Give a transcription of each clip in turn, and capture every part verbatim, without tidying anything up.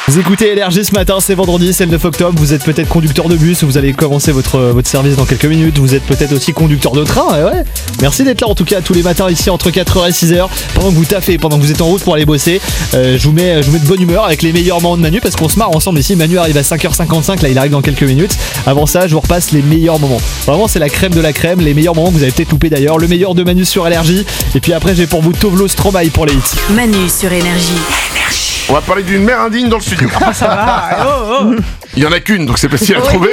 Vous écoutez Énergie ce matin, c'est vendredi, c'est le neuf octobre. Vous êtes peut-être conducteur de bus, vous allez commencer votre, votre service dans quelques minutes. Vous êtes peut-être aussi conducteur de train, et ouais. Merci d'être là en tout cas tous les matins ici entre quatre heures et six heures. Pendant que vous taffez, pendant que vous êtes en route pour aller bosser, euh, je, vous mets, je vous mets de bonne humeur avec les meilleurs moments de Manu parce qu'on se marre ensemble ici. Manu arrive à cinq heures cinquante-cinq, là il arrive dans quelques minutes. Avant ça, je vous repasse les meilleurs moments. Vraiment, c'est la crème de la crème, les meilleurs moments que vous avez peut-être loupé d'ailleurs. Le meilleur de Manu sur Énergie. Et puis après, j'ai pour vous Tovlo Stromae pour les hits. Manu sur Énergie. On va parler d'une mère indigne dans le studio. Ah, ça va. Oh, oh. Il y en a qu'une, donc c'est facile à trouver.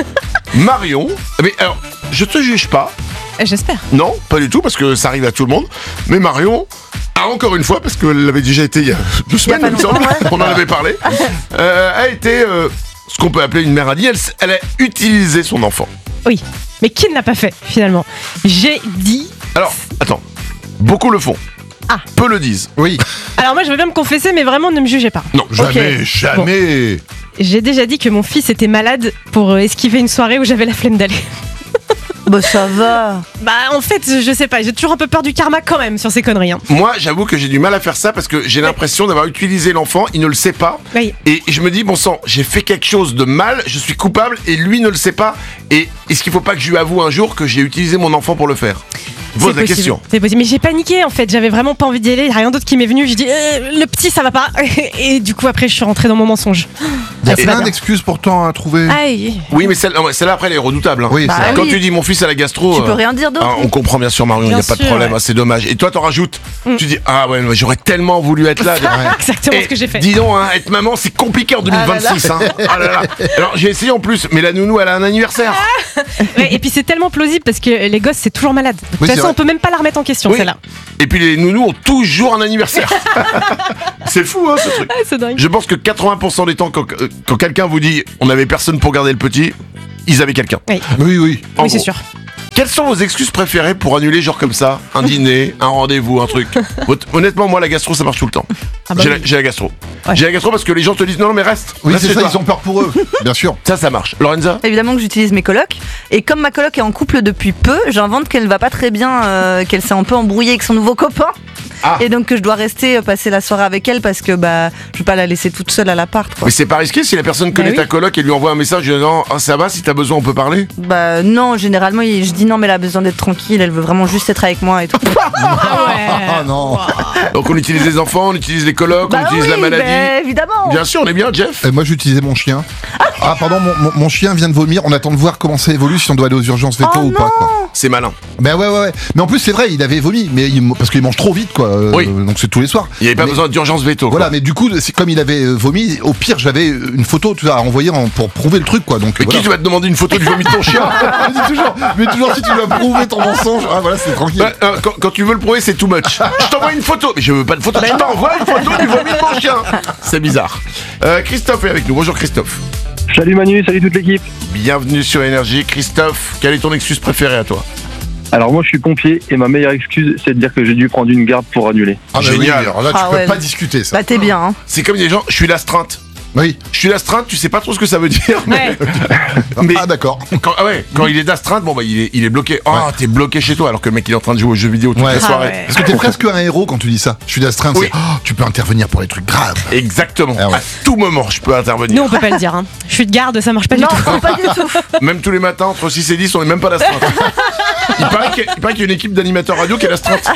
Marion. Mais alors, je te juge pas. J'espère. Non, pas du tout, parce que ça arrive à tout le monde. Mais Marion a encore une fois, parce qu'elle l'avait déjà été il y a deux semaines, il me semble, on en avait parlé, euh, a été euh, ce qu'on peut appeler une mère indigne. Elle, elle a utilisé son enfant. Oui, mais qui ne l'a pas fait finalement? J'ai dit... Alors, attends, beaucoup le font. Ah. Peu le disent. Oui. Alors moi je veux bien me confesser, mais vraiment ne me jugez pas. Non, jamais, Ok. jamais. J'ai déjà dit que mon fils était malade pour euh, esquiver une soirée où j'avais la flemme d'aller. Bah ça va. Bah en fait, je sais pas, j'ai toujours un peu peur du karma quand même sur ces conneries. Hein. Moi, j'avoue que j'ai du mal à faire ça parce que j'ai l'impression d'avoir utilisé l'enfant, il ne le sait pas. Oui. Et je me dis, bon sang, j'ai fait quelque chose de mal, je suis coupable et lui ne le sait pas. Et est-ce qu'il faut pas que je lui avoue un jour que j'ai utilisé mon enfant pour le faire? Pose la possible, question. C'est possible, mais j'ai paniqué en fait, j'avais vraiment pas envie d'y aller, il y a rien d'autre qui m'est venu, j'ai dit euh, le petit ça va pas. Et du coup après je suis rentrée dans mon mensonge. Il y a Ah, c'est plein pas d'excuses pourtant à trouver. Aïe. Oui, mais celle- non, celle-là après elle est redoutable. Hein. Oui, Bah c'est vrai. Quand oui. tu dis mon fils à la gastro, Tu peux euh, rien dire d'autre. ah, on comprend bien sûr Marion, il n'y a Bien pas de sûr, problème, ouais. ah, c'est dommage. Et toi t'en rajoutes, Mm. tu dis ah ouais, mais j'aurais tellement voulu être là. Exactement Et ce que j'ai fait. Dis donc, hein, être maman c'est compliqué en deux mille vingt-six. Hein. Ah là là. Alors j'ai essayé en plus, mais la nounou elle a un anniversaire. Ouais, et puis c'est tellement plausible parce que les gosses c'est toujours malade. De toute Oui, c'est façon vrai. on peut même pas la remettre en question Oui. celle-là. Et puis les nounous ont toujours un anniversaire. C'est fou hein ce truc. Ah, c'est dingue. Je pense que quatre-vingts pour cent des temps, quand, euh, quand quelqu'un vous dit on avait personne pour garder le petit, ils avaient quelqu'un. Oui, Oui, oui. En oui c'est gros. sûr. Quelles sont vos excuses préférées pour annuler genre comme ça? Un dîner, un rendez-vous, un truc. Honnêtement, moi la gastro ça marche tout le temps. Ah bah j'ai, oui. la, j'ai la gastro. Ouais. J'ai la gastro parce que les gens te disent non, non mais reste. Oui, reste c'est chez ça, toi. ils ont peur pour eux, bien sûr. Ça, ça marche. Lorenza? Évidemment que j'utilise mes colocs. Et comme ma coloc est en couple depuis peu, j'invente qu'elle va pas très bien, euh, qu'elle s'est un peu embrouillée avec son nouveau copain. Ah. Et donc que je dois rester euh, passer la soirée avec elle parce que bah je vais pas la laisser toute seule à l'appart quoi. Mais c'est pas risqué si la personne connaît oui. ta coloc et lui envoie un message disant oh, ça va, si t'as besoin on peut parler? Bah non, généralement il- je dis non mais elle a besoin d'être tranquille, elle veut vraiment juste être avec moi et tout. Ah ouais. Ah non. Donc on utilise les enfants, on utilise les colocs, Bah on utilise oui, la maladie. bah, évidemment. Bien sûr, on est bien, Jeff. Et moi j'utilisais mon chien. Ah pardon, mon, mon- mon chien vient de vomir. On attend de voir comment ça évolue, si on doit aller aux urgences veto Oh ou pas. Quoi. C'est malin. Ben ouais, ouais, ouais. Mais en plus c'est vrai, il avait vomi, mais il, parce qu'il mange trop vite quoi. Euh, Oui. Donc c'est tous les soirs. Il n'y avait pas Mais- besoin d'urgence veto. Voilà, quoi. mais du coup, c'est comme il avait euh, vomi, au pire j'avais une photo tu vois, à envoyer en- pour prouver le truc quoi. Donc Mais voilà. qui tu vas te demander une photo du vomi de ton chien? Je dis toujours, mais toujours si tu dois prouver ton mensonge, ah voilà, c'est tranquille. Ouais, euh, quand, quand tu veux le prouver, c'est too much. Je t'envoie une photo. Mais je veux pas de photo. Je t'envoie une photo du vomi de mon chien. C'est bizarre. Euh, Christophe est avec nous. Bonjour Christophe. Salut Manu, salut toute l'équipe. Bienvenue sur Énergie. Christophe, quelle est ton excuse préférée à toi? Alors moi je suis pompier et ma meilleure excuse c'est de dire que j'ai dû prendre une garde pour annuler. Ah bah Génial. oui, alors là tu Ah peux ouais. pas discuter ça. Bah t'es bien hein. C'est comme des gens, je suis l'astreinte. Oui. Je suis l'astreinte, tu sais pas trop ce que ça veut dire. Mais, Ouais. mais Ah d'accord. quand, ah ouais, quand il est d'astreinte, bon bah il est, il est bloqué. Oh, Ouais. t'es bloqué chez toi alors que le mec il est en train de jouer aux jeux vidéo toute Ouais. la Ah soirée. ouais. Parce que t'es presque un héros quand tu dis ça. Je suis d'astreinte, Oui. c'est oh, tu peux intervenir pour les trucs graves. Exactement. Ah ouais. À tout moment, je peux intervenir. Nous on peut pas le dire. Hein. Je suis de garde, ça marche pas Non, du tout. non, pas du tout. Même tous les matins, entre six et dix, on est même pas d'astreinte. Il paraît qu'il y a, il paraît qu'il y a une équipe d'animateurs radio qui est l'astreinte.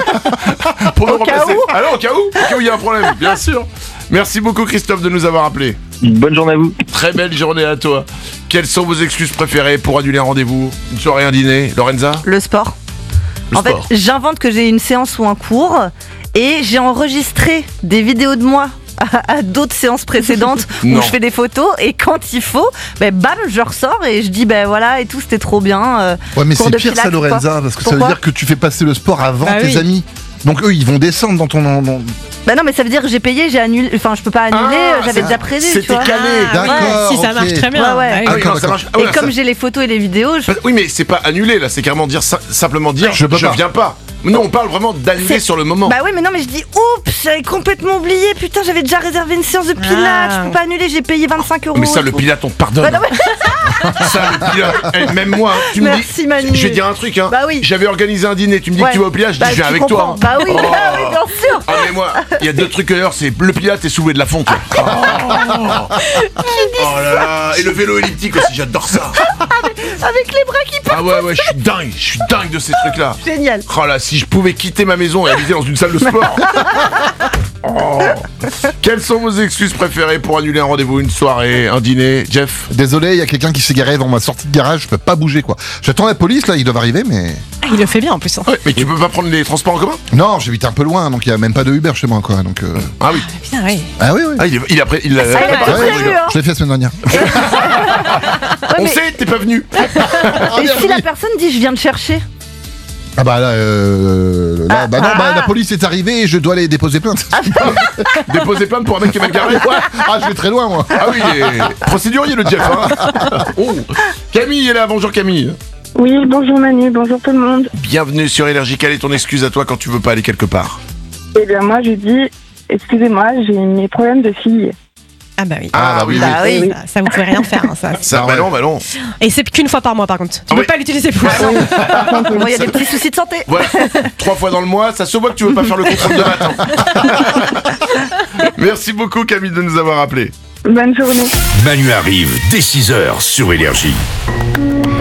Pour nous Au cas remplacer. où. Alors, au cas où Au cas où il y a un problème, bien sûr. Merci beaucoup Christophe de nous avoir appelés. Bonne journée à vous. Très belle journée à toi. Quelles sont vos excuses préférées pour annuler un rendez-vous, une soirée, un dîner? Lorenza? Le sport. Le en sport. fait, j'invente que j'ai une séance ou un cours et j'ai enregistré des vidéos de moi à, à d'autres séances précédentes Non. où je fais des photos et quand il faut, ben bam, je ressors et je dis ben voilà et tout, c'était trop bien. euh, Ouais, mais cours c'est de pire ça, pilates ou quoi. Lorenza, parce que ça veut Pourquoi dire que tu fais passer le sport avant Bah tes oui. amis. Donc eux, ils vont descendre dans ton. dans- Bah non, mais ça veut dire que j'ai payé, j'ai annulé. Enfin, je peux pas annuler, Ah, euh, j'avais c'est- déjà prévu. c'était tu vois. calé. Ah, oui. D'accord, Si ça ok. marche très bien. Ouais, ouais. Bah oui. Ah oui, D'accord, non, ça d'accord. marche. Ah ouais, Et là, comme ça- j'ai les photos et les vidéos, je... Oui, mais c'est pas annuler là, c'est carrément dire ça- simplement dire Je peux pas. viens pas. Non, on parle vraiment d'annuler C'est- sur le moment. Bah oui, mais non, mais je dis oups, j'avais complètement oublié. Putain, j'avais déjà réservé une séance de pilates. Ah. Je peux pas annuler, j'ai payé vingt-cinq euros. mais ça, et le tout. pilote, on te pardonne. Bah non, mais- Ça, le pilote. Eh, même moi, hein, tu me Merci, dis. Manu. Je vais te dire un truc, hein. Bah oui. J'avais organisé un dîner, tu me dis Ouais. que tu vas au Pilat, je dis Bah, je viens tu avec comprends. toi. Bah oui, Oh. bah oui, bien sûr. Ah mais moi, il y a deux trucs à l'heure, c'est le Pilat et soulevé de la fonte. Oh. Oh là là, et le vélo elliptique aussi, j'adore ça. Avec les bras qui partent. Ah ouais ouais, je suis dingue, je suis dingue de ces trucs-là. Génial. Oh là, si je pouvais quitter ma maison et habiter dans une salle de sport. Oh. Quelles sont vos excuses préférées pour annuler un rendez-vous, une soirée, un dîner, Jeff? Désolé, il y a quelqu'un qui s'est garé devant ma sortie de garage, je peux pas bouger quoi. J'attends la police là, ils doivent arriver mais... Ah, il le fait bien en plus. Hein. Ouais, mais tu peux pas prendre les transports en commun? Non, j'habite un peu loin, donc il y a même pas de Uber chez moi quoi, donc... euh, Ah oui. Putain, ouais. Ah oui, oui. Ah, il, est- il a, pré- il a, Ça, il a pas tout préparé, prévu, le gars. hein. Je l'ai fait la semaine dernière. On mais- sait, t'es pas venu. Et si la personne dit je viens te chercher? Ah bah là, euh, là Ah, bah non, bah ah. la police est arrivée et je dois aller déposer plainte. Déposer plainte pour un mec qui est mal garé. Ah, je vais très loin moi. Ah oui, il est procédurier le Jeff. Hein. Oh. Camille est là, bonjour Camille. Oui, bonjour Manu, bonjour tout le monde. Bienvenue sur Énergie. Quelle est ton excuse à toi quand tu veux pas aller quelque part? Eh bien moi je dis, excusez-moi, j'ai mes problèmes de fille. Ah bah oui. Ah bah oui, Bah oui. oui. Ça, ça, vous pouvez rien faire. Hein, ça. Ça, Ah bah ouais. non, bah non. Et c'est qu'une fois par mois par contre. Tu Ah peux oui. pas l'utiliser plus. Bon, il y a des petits soucis de santé. Voilà, trois fois dans le mois, ça se voit que tu veux pas faire le contrôle de matin. Merci beaucoup Camille de nous avoir appelés. Bonne journée. Manu arrive dès six heures sur Énergie.